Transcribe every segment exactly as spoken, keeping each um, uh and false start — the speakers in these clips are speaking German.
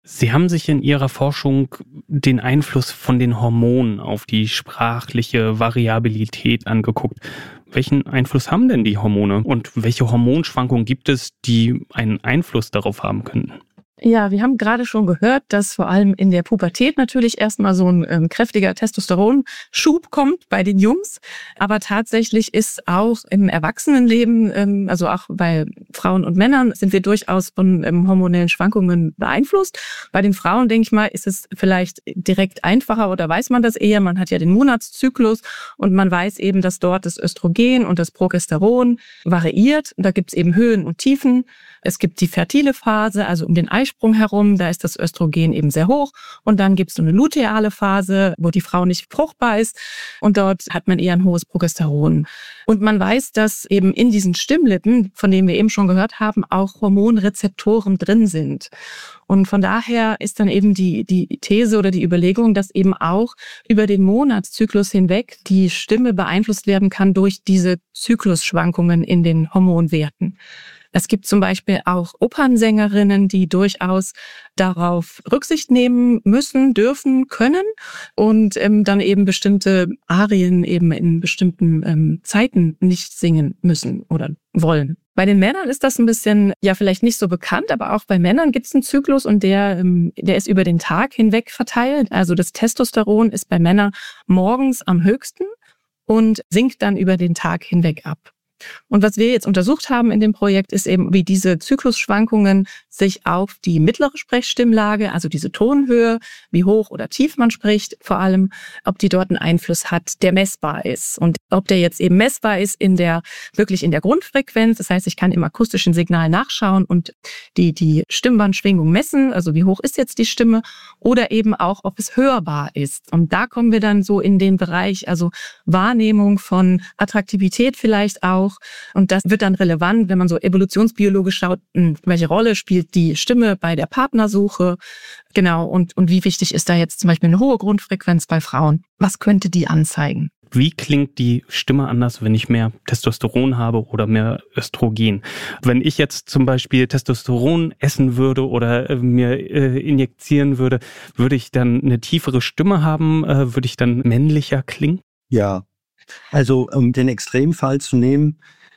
Sie haben sich in Ihrer Forschung den Einfluss von den Hormonen auf die sprachliche Variabilität angeguckt. Welchen Einfluss haben denn die Hormone und welche Hormonschwankungen gibt es, die einen Einfluss darauf haben könnten? Ja, wir haben gerade schon gehört, dass vor allem in der Pubertät natürlich erstmal so ein ähm, kräftiger Testosteronschub kommt bei den Jungs. Aber tatsächlich ist auch im Erwachsenenleben, ähm, also auch bei Frauen und Männern, sind wir durchaus von ähm, hormonellen Schwankungen beeinflusst. Bei den Frauen, denke ich mal, ist es vielleicht direkt einfacher oder weiß man das eher. Man hat ja den Monatszyklus und man weiß eben, dass dort das Östrogen und das Progesteron variiert. Da gibt es eben Höhen und Tiefen. Es gibt die fertile Phase, also um den Eisprung herum, da ist das Östrogen eben sehr hoch. Und dann gibt es so eine luteale Phase, wo die Frau nicht fruchtbar ist. Und dort hat man eher ein hohes Progesteron. Und man weiß, dass eben in diesen Stimmlippen, von denen wir eben schon gehört haben, auch Hormonrezeptoren drin sind. Und von daher ist dann eben die, die These oder die Überlegung, dass eben auch über den Monatszyklus hinweg die Stimme beeinflusst werden kann durch diese Zyklusschwankungen in den Hormonwerten. Es gibt zum Beispiel auch Opernsängerinnen, die durchaus darauf Rücksicht nehmen müssen, dürfen, können und ähm, dann eben bestimmte Arien eben in bestimmten ähm, Zeiten nicht singen müssen oder wollen. Bei den Männern ist das ein bisschen, ja vielleicht nicht so bekannt, aber auch bei Männern gibt es einen Zyklus und der, ähm, der ist über den Tag hinweg verteilt. Also das Testosteron ist bei Männern morgens am höchsten und sinkt dann über den Tag hinweg ab. Und was wir jetzt untersucht haben in dem Projekt, ist eben, wie diese Zyklusschwankungen sich auf die mittlere Sprechstimmlage, also diese Tonhöhe, wie hoch oder tief man spricht, vor allem, ob die dort einen Einfluss hat, der messbar ist. Und ob der jetzt eben messbar ist in der, wirklich in der Grundfrequenz. Das heißt, ich kann im akustischen Signal nachschauen und die, die Stimmbandschwingung messen, also wie hoch ist jetzt die Stimme, oder eben auch, ob es hörbar ist. Und da kommen wir dann so in den Bereich, also Wahrnehmung von Attraktivität vielleicht auch. Und das wird dann relevant, wenn man so evolutionsbiologisch schaut, welche Rolle spielt die Stimme bei der Partnersuche. Genau, und, und wie wichtig ist da jetzt zum Beispiel eine hohe Grundfrequenz bei Frauen? Was könnte die anzeigen? Wie klingt die Stimme anders, wenn ich mehr Testosteron habe oder mehr Östrogen? Wenn ich jetzt zum Beispiel Testosteron essen würde oder äh, mir äh, injizieren würde, würde ich dann eine tiefere Stimme haben? Äh, würde ich dann männlicher klingen? Ja, also um den Extremfall zu nehmen,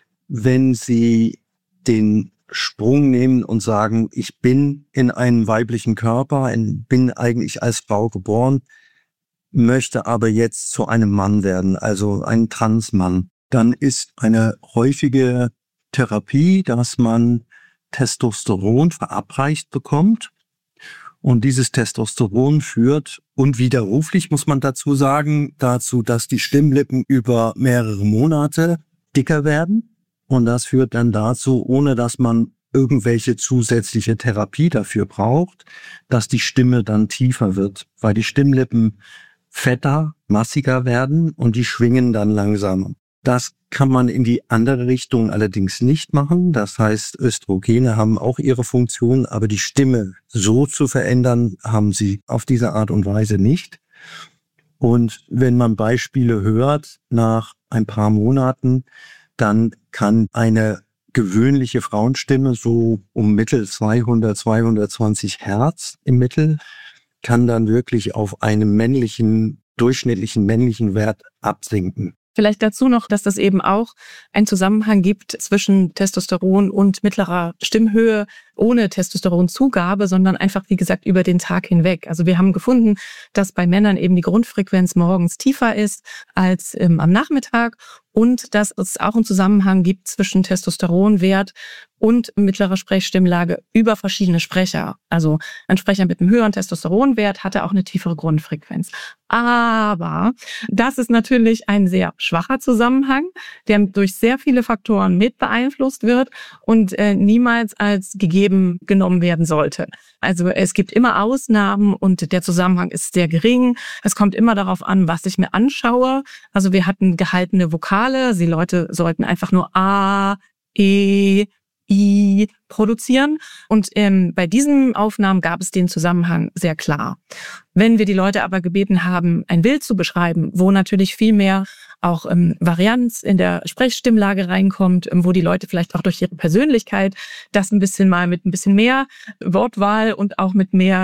wenn Sie den Sprung nehmen und sagen, ich bin in einem weiblichen Körper, bin eigentlich als Frau geboren, möchte aber jetzt zu einem Mann werden, also ein Transmann, dann ist eine häufige Therapie, dass man Testosteron verabreicht bekommt. Und dieses Testosteron führt unwiderruflich, muss man dazu sagen, dazu, dass die Stimmlippen über mehrere Monate dicker werden. Und das führt dann dazu, ohne dass man irgendwelche zusätzliche Therapie dafür braucht, dass die Stimme dann tiefer wird, weil die Stimmlippen fetter, massiger werden und die schwingen dann langsamer. Das kann man in die andere Richtung allerdings nicht machen. Das heißt, Östrogene haben auch ihre Funktion, aber die Stimme so zu verändern, haben sie auf diese Art und Weise nicht. Und wenn man Beispiele hört nach ein paar Monaten, dann kann eine gewöhnliche Frauenstimme so um Mittel zweihundert, zweihundertzwanzig Hertz im Mittel, kann dann wirklich auf einem männlichen, durchschnittlichen männlichen Wert absinken. Vielleicht dazu noch, dass das eben auch einen Zusammenhang gibt zwischen Testosteron und mittlerer Stimmhöhe ohne Testosteronzugabe, sondern einfach, wie gesagt, über den Tag hinweg. Also wir haben gefunden, dass bei Männern eben die Grundfrequenz morgens tiefer ist als ähm, am Nachmittag und dass es auch einen Zusammenhang gibt zwischen Testosteronwert und mittlerer Sprechstimmlage über verschiedene Sprecher. Also ein Sprecher mit einem höheren Testosteronwert hatte auch eine tiefere Grundfrequenz. Aber das ist natürlich ein sehr schwacher Zusammenhang, der durch sehr viele Faktoren mit beeinflusst wird und äh, niemals als gegeben genommen werden sollte. Also es gibt immer Ausnahmen und der Zusammenhang ist sehr gering. Es kommt immer darauf an, was ich mir anschaue. Also wir hatten gehaltene Vokale. Die Leute sollten einfach nur A, E, I produzieren. Und ähm, bei diesen Aufnahmen gab es den Zusammenhang sehr klar. Wenn wir die Leute aber gebeten haben, ein Bild zu beschreiben, wo natürlich viel mehr auch ähm, Varianz in der Sprechstimmlage reinkommt, ähm, wo die Leute vielleicht auch durch ihre Persönlichkeit das ein bisschen mal mit ein bisschen mehr Wortwahl und auch mit mehr